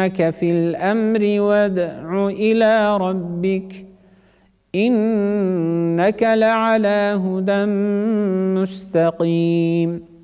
ينازعنك في الأمر وادع إلى ربك إنك لعلى هدى مستقيم